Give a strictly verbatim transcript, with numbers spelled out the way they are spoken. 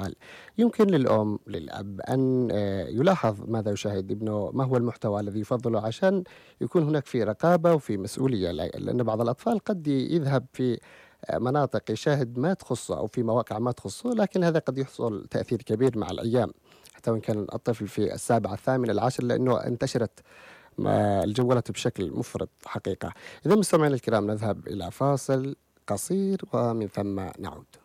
الأفعال. يمكن للأم للأب أن آه، يلاحظ ماذا يشاهد ابنه، ما هو المحتوى الذي يفضله، عشان يكون هناك في رقابة وفي مسؤولية. لا- لأن بعض الأطفال قد يذهب في آه، مناطق يشاهد ما تخصه أو في مواقع ما تخصه، لكن هذا قد يحصل تأثير كبير مع الأيام، حتى وإن كان الطفل في السابعة الثامنة العاشر، لأنه انتشرت ما الجوالات بشكل مفرط حقيقة. إذا مستمعينا الكرام نذهب إلى فاصل قصير ومن ثم نعود.